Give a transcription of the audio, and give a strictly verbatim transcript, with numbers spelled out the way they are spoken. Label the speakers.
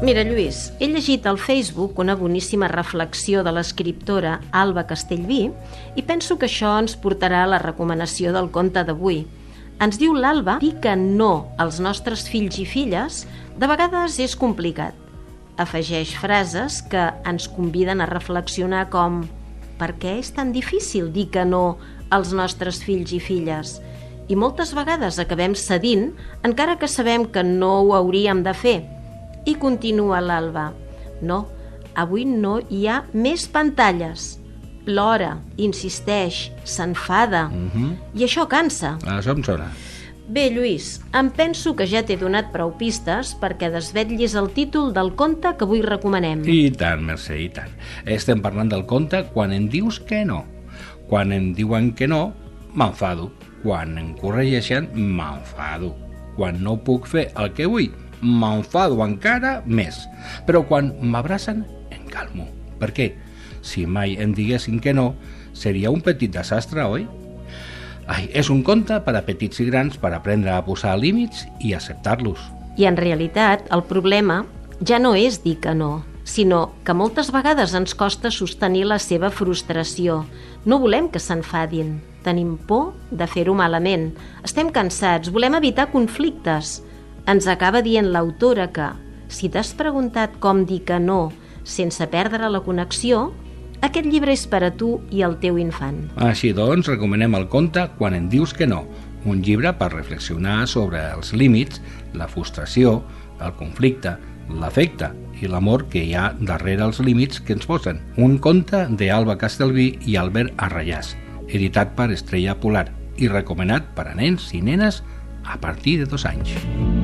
Speaker 1: Mira, Lluís, he llegit al Facebook una boníssima reflexió de l'escriptora Alba Castellví i penso que això ens portarà a la recomanació del conte d'avui. Ens diu l'Alba, dir que no als nostres fills i filles de vegades és complicat. Afegeix frases que ens conviden a reflexionar com: per què és tan difícil dir que no als nostres fills i filles? I moltes vegades acabem cedint, encara que sabem que no ho hauríem de fer. I continua l'Alba: no, avui no hi ha més pantalles. Plora, insisteix, s'enfada.
Speaker 2: Uh-huh.
Speaker 1: I això cansa.
Speaker 2: Això em sona.
Speaker 1: Bé, Lluís, em penso que ja t'he donat prou pistes perquè desvetllis el títol del conte que avui recomanem.
Speaker 2: I tant, Mercè, i tant. Estem parlant del conte Quan em dius que no. Quan em diuen que no, m'enfado. Quan em corregeixen, m'enfado. Quan no puc fer el que vull, m'enfado encara més. Però quan m'abracen, em calmo. Per què? Si mai em diguessin que no, seria un petit desastre, oi? Ai, és un conte per a petits i grans per aprendre a posar límits i acceptar-los.
Speaker 1: I en realitat el problema ja no és dir que no, sinó que moltes vegades ens costa sostenir la seva frustració. No volem que s'enfadin, tenim por de fer-ho malament, estem cansats, volem evitar conflictes. Ens acaba dient l'autora que, si t'has preguntat com dir que no sense perdre la connexió, aquest llibre és per a tu i el teu infant.
Speaker 2: Així doncs, recomanem el conte Quan em dius que no, un llibre per reflexionar sobre els límits, la frustració, el conflicte, l'afecte i l'amor que hi ha darrere els límits que ens posen. Un conte d'Alba Castellví i Albert Arrayás, editat per Estrella Polar i recomanat per a nens i nenes a partir de dos anys.